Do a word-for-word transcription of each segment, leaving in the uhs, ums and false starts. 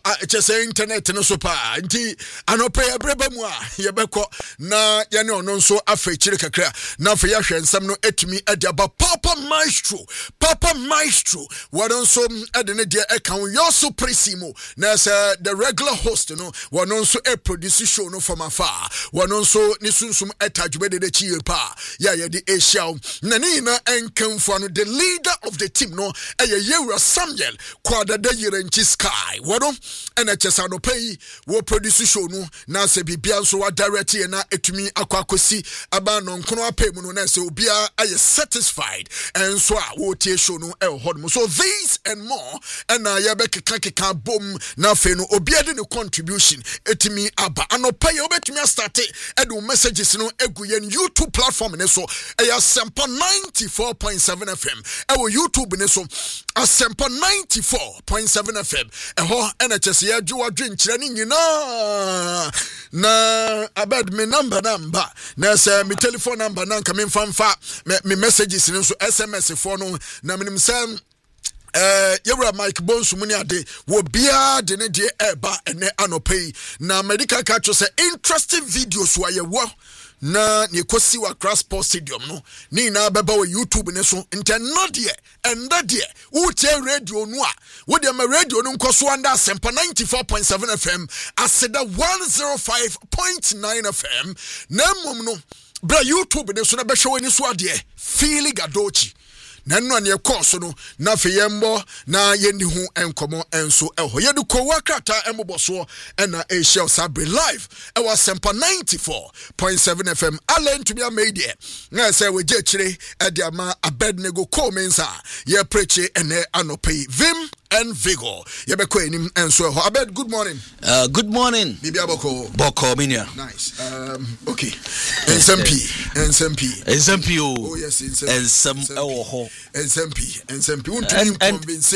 chese internet no so pa nti anope ebreba mu a yebekọ na ye ne ono nso afechire kakra na afa ya hwe nsam no etumi ade aba Papa Maestro Papa Maestro wano nso ade ne de e kan yo so presimo na say the regular host no wano nso e produce show no from afar wano nso ni sunsum etajube de de chi pa ya ye de Asia na ni na enkamfo no the leader of the team no e ye Yewura Samuel kwada de Yerenchi Sky wano ena chesa no pay wo produce show no na se bibia nso wa direct ye na etumi akwakosi aba no nkono apem no na se obia aye satisfied and so wo tie show no e ho so these and more and na ya be keka keka bom na fe no obia de ne contribution etumi aba anopa ye obetumi start e do messages no egu ye YouTube platform ne so e ya Sempa ninety-four point seven F M e wo YouTube ne so Asempa ninety-four point seven F M e ho ena chese ya dwo adwen kire ni nyina na abed me number number na say me telephone number na nka me mfamfa me messages ne so S M S for no na menim sam eh Yewura Mike Bonsu muni ade wo bia de ne de eba ene anopai na medical catch say interesting videos wa ye wo na ne kosi wa Cross Sport Stadium no ni na beba wo YouTube ne so ntenno de enda de wo tie radio no a wo de ma radio no nkoso anda Sempa ninety-four point seven F M aseda one oh five point nine F M na mom no bra YouTube ne so na be hwe ni so ade Feely Gadochi na no ne course no na fe yembo na yendi hu enkomo enso eho yedu kowa krata emboso na Asia Sabre live e was Sempa ninety-four point seven F M allen to be a media na say we je kire e de ama Abednego Comensa ye preche ene anope Vim and Vigor yebeko enim enso eho Abed good morning uh good morning bibia boko boko minia nice um okay Ensempi Ensempi Ensempi oh yes Ensem ewo ho Ensempi Ensempi untumi convince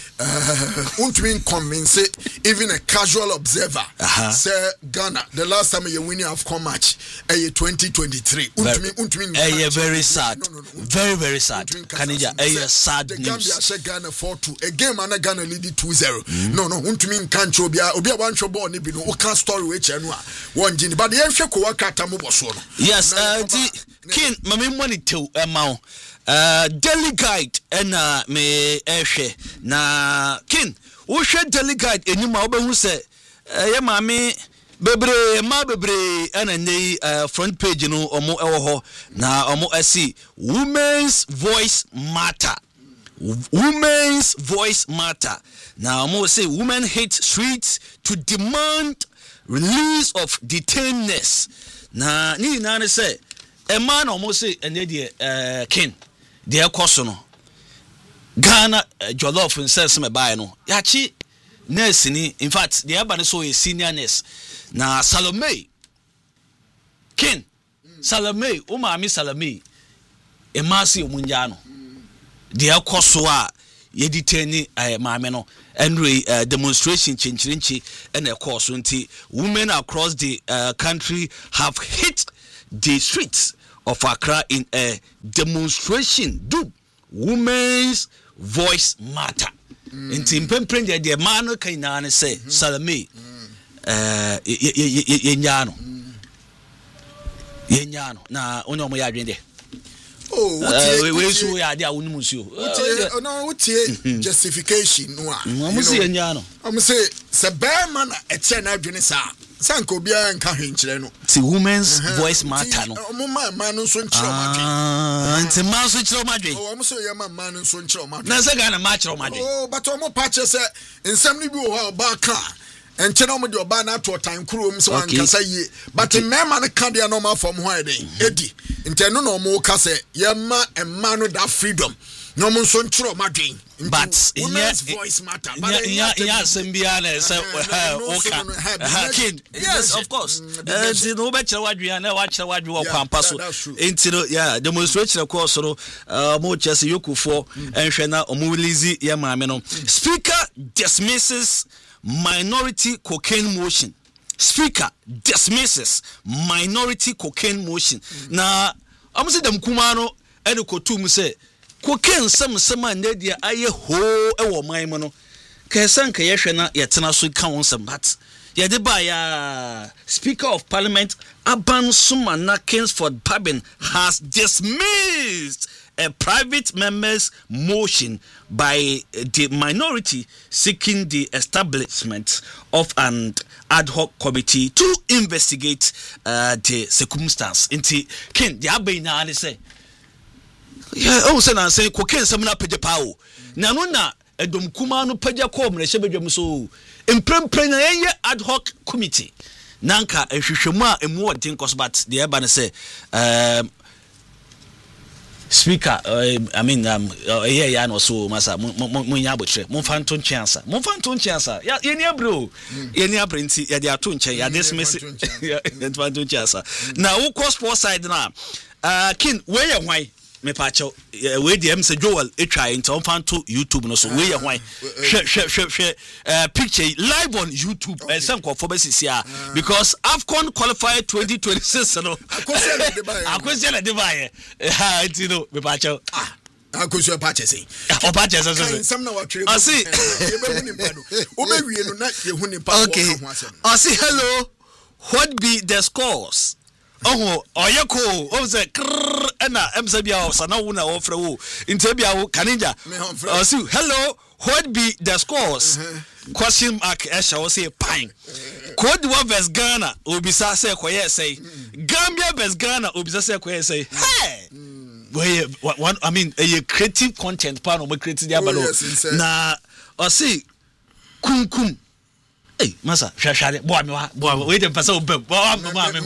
uh untumi convince even a casual observer uh-huh. say Ghana the last time you winning AFCON match eh twenty twenty-three untumi untumi eh very sad no, no, no, very very sad Kanija eh sad the news Gambia share Ghana four two a game and Ghana lead two zero mm-hmm. no no untumi nkancho obia obia wan show ball ni bi no o can story we che no a won gini but ye hwe ko wakata mo boso no yes uh kin mame money tew ema uh delegate ena me ehwe na kin wo hwe delegate enima obehu se ye mame bebre ma bebre ena nei front page no omo ewo ho na omo asi women's voice matter women's voice matter now omo say women hit streets to demand release of detainees na ni na ne say a man omo say ene de eh kin de ekoso no Ghana uh, jollof nsense me buy no yachi nurse ni in fact the aba ne so a senior nurse na Salome kin mm. Salome o ma mi Salome e ma si omunya no de ekoso a ye detain uh, maame no enre uh, demonstration chinchirinchi and a course until women across the uh, country have hit the streets of Accra in a demonstration. Do women's voice matter? In Timpempren, the man can say, Salome, uh, Yenyano, Yenyano, na ono mo ya dwende. Oh, uh, we we so ya dia wonu musuo. Oh no, what justification no a. Mo se Yenyano. Am say se bear man e che na adwene sa. Sanko bia nka hwenkyere no. Ti women's uh-huh. voice matter no. Mo ma man no so nkyere o madwe. Ah, nti man so nkyere o madwe. Oh, mo so ye ma man no so nkyere o madwe. Na se ga na ma kyere o madwe. Oh, but o mo pa che se nsem ni bi wo ha ba ka. Enche no mo de oba na to time kuro mu so an kasa yi. But mema ne ka de normal form ho eden. Edi. Nti no no mo ka se ye ma emma no that freedom. No mo so nkyere o madwe. But in your voice matter. But in your Sembiana, so okay. Yes, of course. Uh, no better what we are now. Watch what you want. Pampaso into yeah demonstration. Of course, so uh, more just yoku for and shena omulizi ya mameno. Speaker dismisses minority cocaine motion. Speaker dismisses minority cocaine motion. Na I'm say them kumano enu kotum say. Cocaine some some and dia aye ho e wo man mo no Kesanka yeshena yetena so ka won some but yede ba ya Speaker of Parliament Aban Sumana Kingsford Pabin has dismissed a private member's motion by the minority seeking the establishment of an ad hoc committee to investigate uh, the circumstance. Inti Ken the abe na ane say yeah oh say na say ko Ken sam na page pa o na no na edom kuma no page ko mre hye bedwam so emprempren na ye ad hoc committee nanka ehwehwemu a emu odin cause but the eba na say um Speaker, uh, I mean, um, uh, yeah, yeah, no, so, Massa, Munyabutre, Monfanton Chansa, Monfanton Chansa, yeah, yeah, bro, yeah, Prince, yeah, they are two chair, yeah, dismiss it, yeah, Monfanton Chansa. Now, who cross four side now? Uh, Kin, where you why? Me pacho, where the M C Joel, it try into Monfanto YouTube, no, so where you why? Share, share, share, share, uh, picture live on YouTube, and some conformities here because AFCON qualified twenty twenty-six, no, I question a divide. Ah, you know, me pacho. Ah, I could show patches. Oh, patches, some now I see. Okay, I see. Hello, what be the scores? Oh, oyeko, o ze krr ena emsebia o sana una ofre wo intebia wo kanija. Oh, see, hello, what be the scores? Uh-huh. Question mark esha o say pine. Cote d'Ivoire versus Ghana, obisa say koye say. Gambia versus Ghana, obisa say koye say. Hey. Well, one I mean, a creative content part of creative diabalo. Na o see kum kum. Hey, Massa, shashare, boy, boy, wait a person, boy, I'm the man,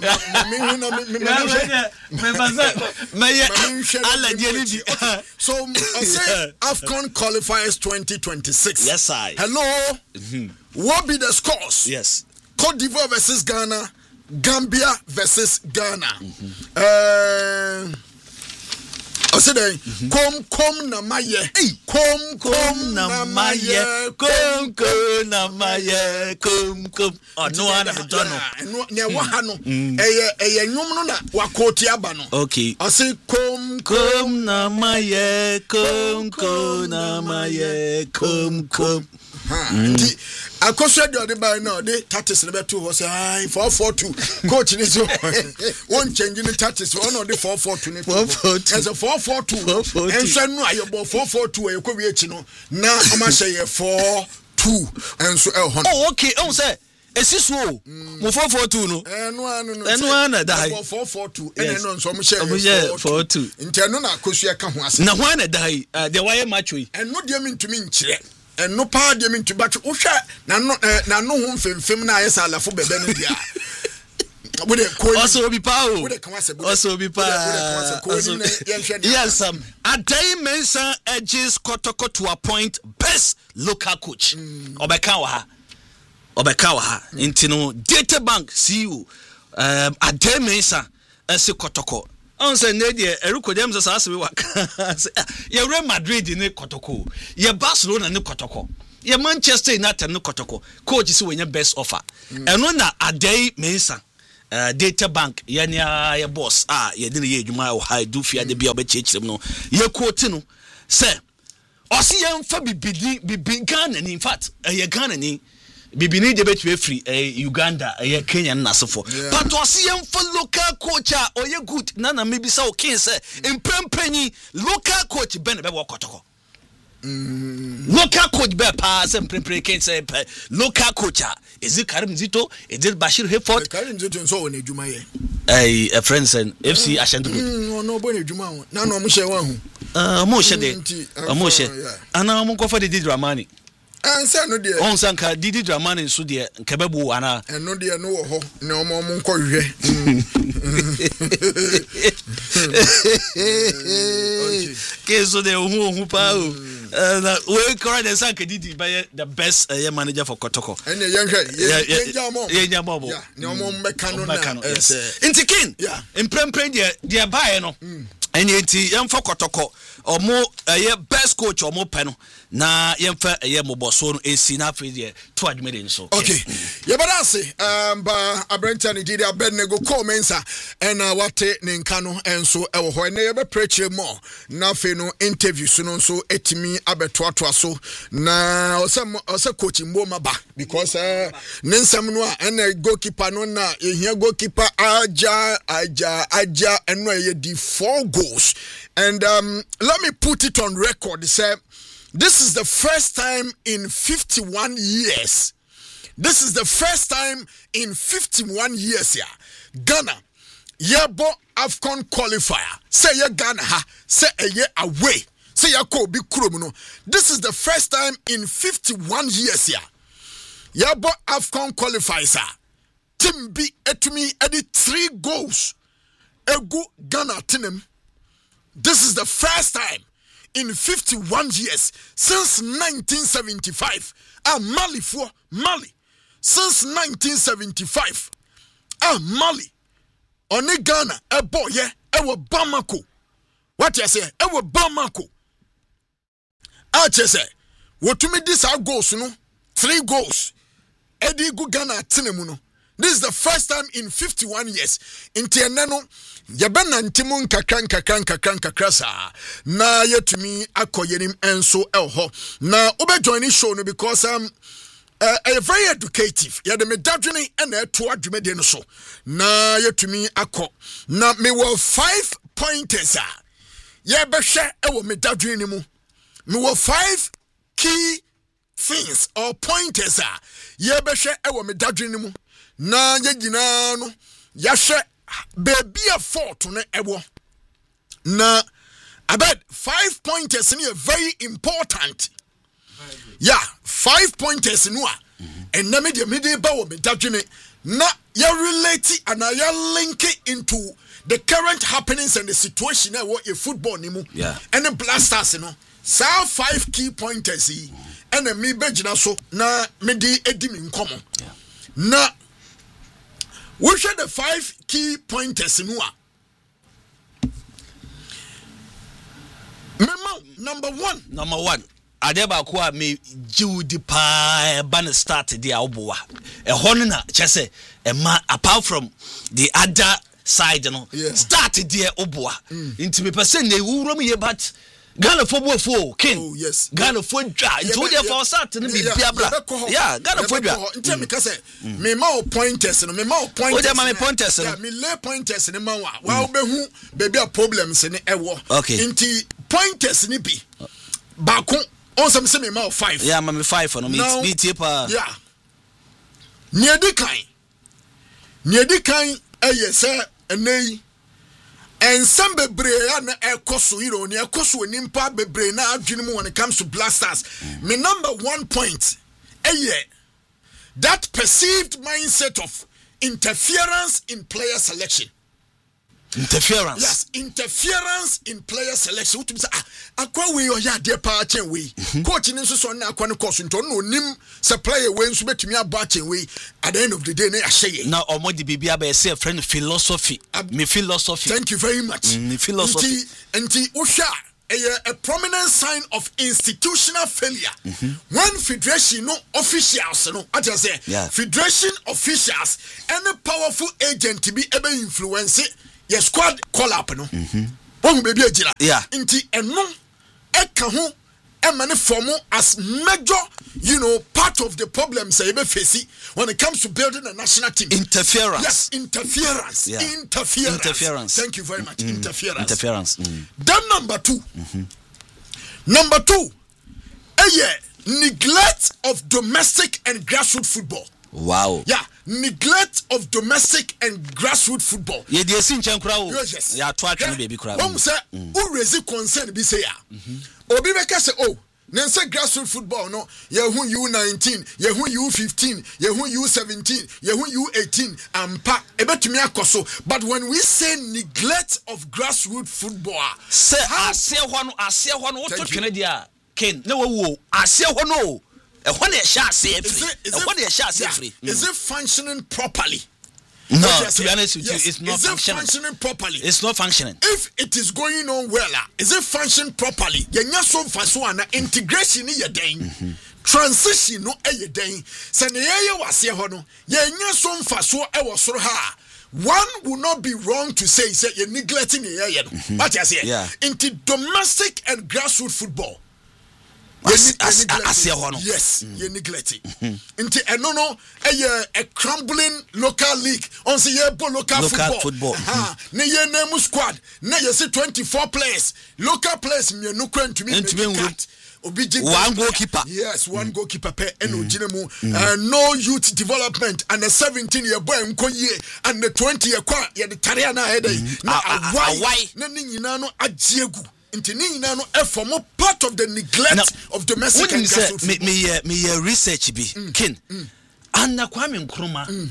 so I say AFCON qualifiers twenty twenty-six. Yes, I. Hello, mm-hmm. What be the scores? Yes, Cote d'Ivoire versus Ghana, Gambia versus Ghana. Mm-hmm. Uh, I said, "Come, come, na maye, come, come, na maye, come, come, na maye, come, come." Oh, no one has done it. No, ne wahano. Eh, eh, nyumno na wakoti abano. Okay. I say, "Come, come, na maye, come, come, na maye, come, come." Ndi akosua de ode by now de tatis ne beto ho say ai four four two coach ni so won change ni tatis one ode four four two ni four four two as a four four two enso nu ayobo four four two e ko wi echi no na o ma hye four two enso e ho. Oh, okay. Oh, say esiso mo four four two no enu anu no enu ana dai four four two enu no nso mo hye four two ntenu na akosua ka ho ase na ho ana dai the wire match we enu de mi ntumi nkyire and no power de me to batch usha na no na no ho mfemfem na ayesa alafo bebe no dia we dey ko also be power we dey kan wase also be power yes um Adai Mensah edges Kotoko to appoint best local coach obeka wa ha obeka wa ha intino Data Bank C E O um Adai Mensah ese Kotoko on say na dey Eruko dem say say we waka ye Real Madrid ni Kotoko ye Barcelona ni Kotoko ye Manchester United ni Kotoko coach say we best offer eno na Adai Mensah uh, Data Bank ye nia ye boss ah ye dey ye adwuma o ha do fia de bia obechechirem no ye quote no say osi ye mfa bibidi bibi Ghana ni in fact ye Ghana ni Bibini de betwe free eh Uganda eh Kenya nasefo but osiyem for local coach or ye good na na maybe say okay say empempenyi local coach ben be Kotoko local coach be pa say empempenyi can say local coach is it Karim Zito is it Bashir Hayford Karim Zito so on edwuma ye eh a friends and F C Ashanti no no bo edwuma na no mo hye wa hu ah mo hye de mo hye ana mo kofa de Dramani ansa no de on sanka Didi Dramani so de nkabebu ana eno de no wo ho na omo mo nkohwe ke so de hu hu pa o na we correct the sanka Didi by the best uh, manager for Kotoko ene ye hwe ye jamo ye jamo ya ne omo mbeka no na Intikin in prempren de de bae no Any yemfa kotoko omo eye best coach omo peno na yemfa eye moboso no esi na afede to adwumede nso. Okay. Yebada se um ba Abranta ni didi Abednego call mensa ena wate ne nka no enso ewo ho na yebe preachre mo na fe no interview so no so etimi abetoatoa so na ose ose coach Mboma ba because uh, ne nsam no a ena goalkeeper no na ehia goalkeeper aja aja aja eno eye di four goals. And um, let me put it on record. Say, this is the first time in fifty-one years. This is the first time in fifty-one years here. Ghana, yebo AFCON qualifier. Say ye Ghana ha. Say ye away. Say ye ko bi krom. This is the first time in fifty-one years here. Yebo AFCON qualifier. Team B etumi edi three goals. Egu Ghana tinem. This is the first time in fifty-one years since nineteen seventy-five. Ah, Mali for Mali. Since nineteen seventy-five. Ah, Mali. Oni Ghana, a boy, yeah, ewa Bamako. What you say? Ewa Bamako. Ah, you say, what to me this our goals, no? Three goals. Edi gu Ghana tinemuno. This is the first time in fifty-one years. In Tianano, Yabana Ntimun Kakran Kakran Kakran Kakrasa. Na yetumi akoyenim enso elho. Na ube joining show no because um uh, uh, very educative. Ya de me dadwini ene to adwume de no so. Na yetumi akọ. Na me wo five pointers a. Ye behwe ewo me dadwini mu. Me wo five key things or pointers a. Ye behwe ewo me dadwini mu. Na ye gina no yahwe baby a fort ne ewo na abed five pointers ni very important. Yeah, five pointers no a and na me de me de ba wo me dadwene na ya relate and ya link it into the current happenings and the situation na what a football ni mu. Yeah. And the blasters no so five key pointers yi and me be gina so na me de edi me nkomo. Yeah. Na we share the five key pointers in one. Number one. Number one. Adeba kwa me Judy pa ban start the oboa. A honor chese a ma apart from the other side, you know. Yeah. Start the oboa. Mm. Into me person they will room here but Ghana football for King. Oh yes. Ghana football. It's what you for start to be Piabla. Yeah, Ghana football. Tell me because me ma pointers no me ma pointers. What am pointers? Yeah, me lay pointers in ma wa. Wa be hu baby a problems in ewo. Okay. Inti pointers ni bi. Baako on some say me ma five. Yeah, me five for no me be taper. Yeah. Niedi kan. Niedi kan eye say enei. And some bebre na ekoso you know ni ekoso nimpa bebre na adwene mu when it comes to blasters. Mm. Me number one point eye that perceived mindset of interference in player selection. Interference. Yes, interference in player selection. What ah akwa we oya de pa chen we. Coach ni so so na akwa ne course nto no nim se player we nso betumi aba chen we at the end of the day na ahye. Na omodi bibia be say friend philosophy. Me philosophy. Thank you very much. Mm, me philosophy. Enti usha a, a prominent sign of institutional failure. Mm-hmm. When federation no officials no I just say yeah. Federation officials any powerful agent to be able influence it. Your squad call up no. Mhm. Won baby agila. Yeah. Inti eno eka ho e mane form as major, you know, part of the problem say be face when it comes to building a national team. Interference. Yes, interference. Yeah. Interference. Interference. Thank you very much. Mm. Interference. Interference. Mm. Then number two. Mm-hmm. Number two. A yeah, neglect of domestic and grassroots football. Wow. Yeah, neglect of domestic and grassroots football. Yeah, they see Chankra. Yes. Yeah, twat yeah. Baby crowd. One say, who raise concern be say ya. Obi make say, oh, then say grassroots football no. Yeah, who you nineteen, yeah, who you fifteen, yeah, who you seventeen, yeah, who you eighteen. And pa, ebe to me akoso. But when we say neglect of grassroots football, say I say one, I say one. What to Canada? Ken, no wo. I say one no. Is it, is, it, yeah, is it functioning properly? No, to be honest with yes. you, it's not is functioning. It functioning properly? It's not functioning. If it is going on well, is it functioning properly? Yenya so faso ana integration ni yeden. Transition no e yeden. Se ne ye wase ho no, yenya so faso e wo soro ha. One will not be wrong to say say you neglecting the area. What you say? Yeah. Into domestic and grassroots football. As, as, as, yes, mm. you neglect it. Into a no no a a crumbling local league on the year local, local football. football. Aha. Ne ye name squad. Ne ye say twenty-four players. Local players me no kwen to me. One goalkeeper. Yes, one mm. goalkeeper per eno jinemu. Uh, no youth development and the seventeen year boy nkoye and the twenty year kwa ye the tarea na head. Na why? Na ni nyina no ajiegu. Intini na no form part of the neglect now, of domestic and grassroots me me me research be mm. Kin mm. Anna Kwame Nkrumah mm.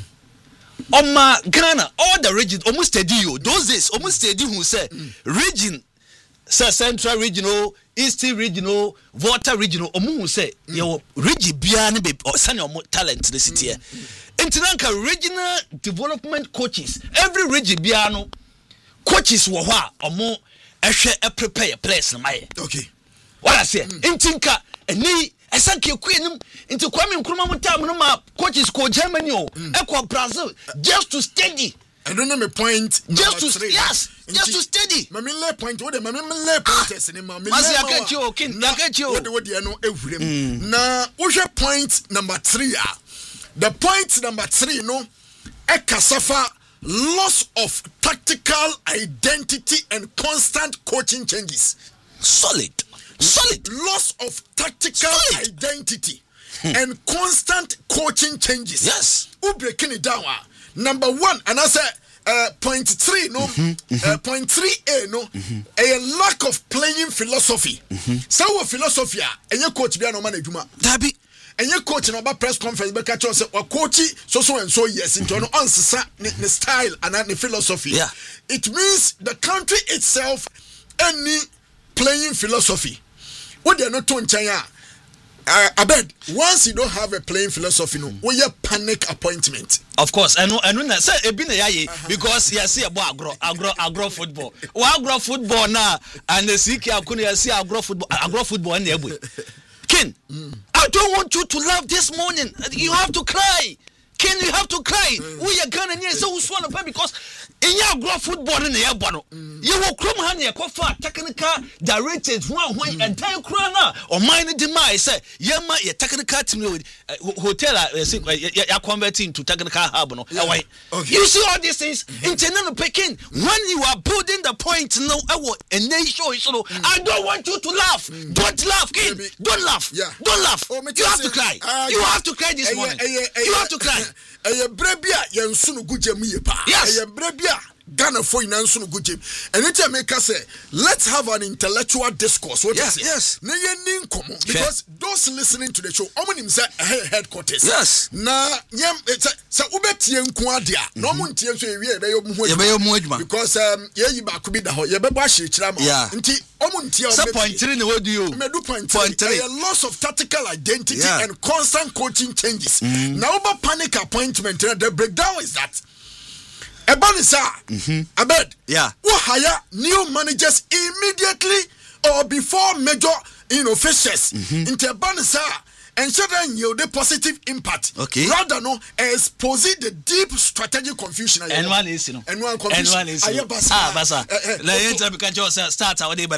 Oma Ghana all the region almost steady you those days almost steady who say mm. region say central regional eastern regional water regional omu who say mm. your region bia ne be sane omo talent the city here intinanka regional development coaches every region bia no coaches wo ho a omo ehwe e prepare place na maye okay what I say intinka eni esanke kuenim inti Kwame Nkrumah mutam no ma coaches ko Germany o e ko Brazil just to study. I don't know my point just to three. Yes just to study mami le point what mami le point ni mami masi akachi o kin akachi o what what dey no ehurem na wo point number three ah the point number three no e kasafa loss of tactical identity and constant coaching changes. Solid. Solid. Loss of tactical Solid. identity hmm. and constant coaching changes. Yes. Who breaking it down? Number one, and I say uh, point three, no, mm-hmm, mm-hmm. Uh, point three A, no, mm-hmm. a lack of playing philosophy. Mm-hmm. So, philosophy, and your coach be a no man ejuma. Dabi. And your coach in our press conference, but catch us or coachy, so so and so, yes, into an answer, the style and the philosophy. Yeah. It means the country itself, any playing philosophy. What they are not doing, China. Uh, I bet once you don't have a playing philosophy, no, we have panic appointment. Of course, I know, I know that. Say, ebine yaye because you see about agro, agro, agro football. We agro football now, and the siki akuni you see agro football, agro football in the Ken, mm. I don't want you to laugh this morning. You have to cry. Ken, you have to cry. Mm. We are Ghanaians, so we swallow because in your grow football in the airborne, you will come honey a coffee technical directed one way and time crana or mine demise. Say, Yama, your technical team hotel, you're converting to technical hub. No, okay. You see all these things in Tenano Peking when you are building the point. No, I will and they show you. So I don't want you to laugh. Mm. Don't laugh, Ken. Don't laugh. Yeah. Don't laugh. Oh, you have to cry. Uh, you have to cry this morning. You have to cry. Eye brebia yensunu gujemu ye pa. Yes. Eye brebia Ghana for inansunu gujem. Anytime make us say, let's have an intellectual discourse. What yes, is it? Yes. Na ye nin komo because those listening to the show, omunim say headquarters. Yes. Na yem say ubetie nko ade a. No mu ntie so ewie e be yo mu adwuma. Ye be yo mu adwuma. Because um ye yi ba ko bi da ho, ye be bo ahye kira ma. Nti omu ntie o. Say point three na we do you. Me do point three. Point three. A loss of tactical identity yeah. and constant coaching changes. Mm. Now over panic appointment, the breakdown is that Ebanisa, mm-hmm. Abed, yeah, who hire new managers immediately or before major you know fixtures mm-hmm. into Ebanisa and so then you the positive impact. Okay. Rather no expose the deep strategic confusion. And one is you know. And one confusion. And one is ah basa. La yenta because start our day.